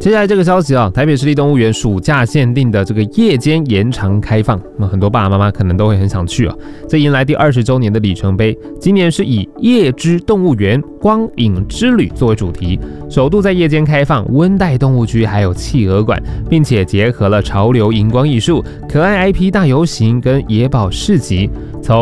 接下来这个消息啊，台北市立动物园暑假限定的这个夜间延长开放，那很多爸爸妈妈可能都会很想去啊。这迎来第20周年的里程碑，今年是以夜之动物园光影之旅作为主题，首度在夜间开放温带动物区，还有企鹅馆，并且结合了潮流荧光艺术、可爱 IP 大游行跟野保市集。